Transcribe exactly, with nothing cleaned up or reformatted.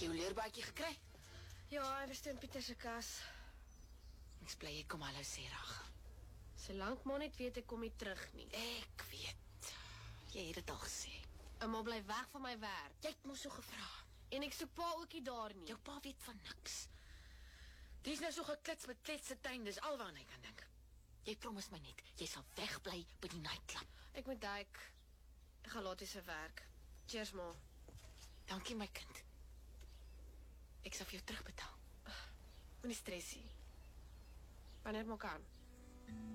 Jy jou leerbaadjie gekry? Ja, hy was toe in Pieter se kas. Ek bly jy kom hallo sê, Rachel. Solank maar net weet ek kom nie terug nie. Ek weet. Jy het dit al gesê. Ouma bly weg van my werk. Jy het mos so gevra. En ek soek pa ook nie daar nie. Jou pa weet van niks. Die is nou so geklits met kletsse tuin, dis al waarna ek kan dink. Jy promis my net, jy sal wegbly by die nightclub. Ek moet duik. Ek gaan laat sy werk. Cheers, ma. Dankie my kind. Ek sal vir jou terugbetaal. Moenie stressie. Wanneer maak aan?